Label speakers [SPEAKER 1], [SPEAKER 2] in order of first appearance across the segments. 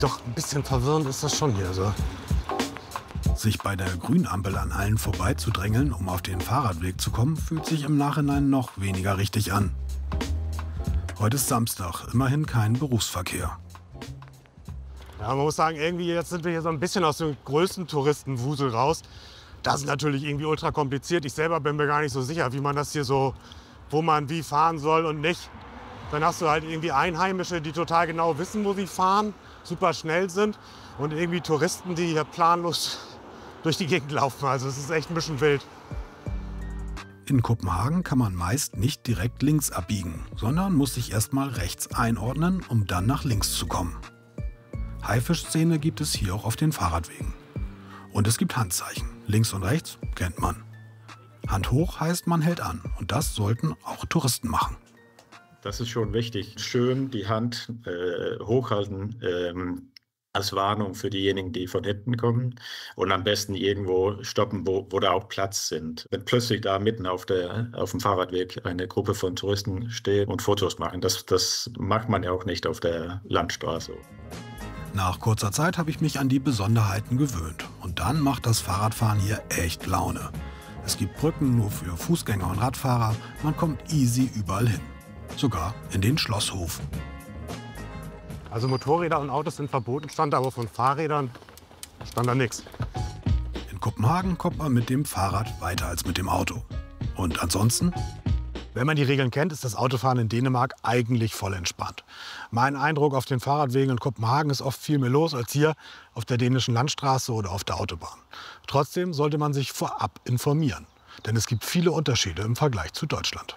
[SPEAKER 1] Doch ein bisschen verwirrend ist das schon hier so.
[SPEAKER 2] Sich bei der Grünampel an allen vorbeizudrängeln, um auf den Fahrradweg zu kommen, fühlt sich im Nachhinein noch weniger richtig an. Heute ist Samstag, immerhin kein Berufsverkehr.
[SPEAKER 1] Ja, man muss sagen, irgendwie jetzt sind wir hier so ein bisschen aus dem größten Touristenwusel raus. Das ist natürlich irgendwie ultra kompliziert. Ich selber bin mir gar nicht so sicher, wie man das hier so, wo man wie fahren soll und nicht. Dann hast du halt irgendwie Einheimische, die total genau wissen, wo sie fahren, super schnell sind. Und irgendwie Touristen, die hier planlos durch die Gegend laufen. Also es ist echt ein bisschen wild.
[SPEAKER 2] In Kopenhagen kann man meist nicht direkt links abbiegen, sondern muss sich erst mal rechts einordnen, um dann nach links zu kommen. Haifischszene gibt es hier auch auf den Fahrradwegen. Und es gibt Handzeichen. Links und rechts kennt man. Hand hoch heißt, man hält an. Und das sollten auch Touristen machen.
[SPEAKER 3] Das ist schon wichtig. Schön die Hand hochhalten als Warnung für diejenigen, die von hinten kommen. Und am besten irgendwo stoppen, wo da auch Platz sind. Wenn plötzlich da mitten auf dem Fahrradweg eine Gruppe von Touristen steht und Fotos machen, das macht man ja auch nicht auf der Landstraße.
[SPEAKER 2] Nach kurzer Zeit habe ich mich an die Besonderheiten gewöhnt. Und dann macht das Fahrradfahren hier echt Laune. Es gibt Brücken nur für Fußgänger und Radfahrer. Man kommt easy überall hin. Sogar in den Schlosshof.
[SPEAKER 1] Also Motorräder und Autos sind verboten, stand aber von Fahrrädern stand da nichts.
[SPEAKER 2] In Kopenhagen kommt man mit dem Fahrrad weiter als mit dem Auto. Und ansonsten?
[SPEAKER 1] Wenn man die Regeln kennt, ist das Autofahren in Dänemark eigentlich voll entspannt. Mein Eindruck auf den Fahrradwegen in Kopenhagen ist oft viel mehr los als hier auf der dänischen Landstraße oder auf der Autobahn. Trotzdem sollte man sich vorab informieren, denn es gibt viele Unterschiede im Vergleich zu Deutschland.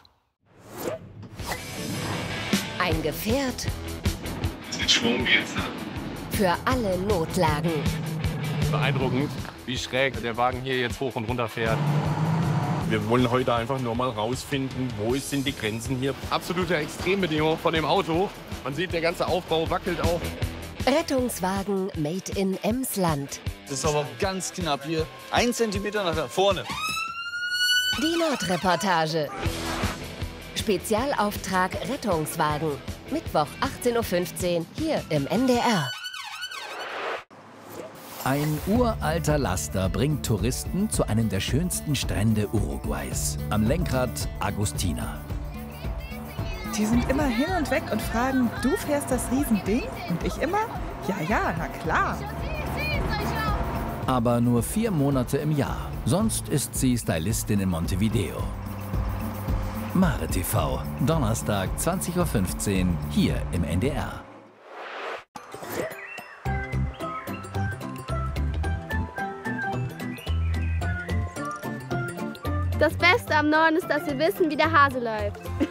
[SPEAKER 4] Ein Gefährt
[SPEAKER 5] mit Schwung geht's.
[SPEAKER 4] für alle Notlagen.
[SPEAKER 6] Beeindruckend, wie schräg der Wagen hier jetzt hoch und runter fährt.
[SPEAKER 7] Wir wollen heute einfach nur mal rausfinden, wo sind die Grenzen hier.
[SPEAKER 6] Absolute Extrembedingungen von dem Auto. Man sieht, der ganze Aufbau wackelt auch.
[SPEAKER 4] Rettungswagen made in Emsland.
[SPEAKER 8] Das ist aber ganz knapp hier. 1 Zentimeter nach vorne.
[SPEAKER 4] Die Nordreportage. Spezialauftrag Rettungswagen. Mittwoch 18:15 Uhr hier im NDR.
[SPEAKER 9] Ein uralter Laster bringt Touristen zu einem der schönsten Strände Uruguays. Am Lenkrad Agustina.
[SPEAKER 10] Die sind immer hin und weg und fragen, du fährst das Riesending? Und ich immer, ja, na klar.
[SPEAKER 9] Aber nur 4 Monate im Jahr. Sonst ist sie Stylistin in Montevideo. Mare TV, Donnerstag 20:15 Uhr hier im NDR.
[SPEAKER 11] Das Beste am Norden ist, dass wir wissen, wie der Hase läuft.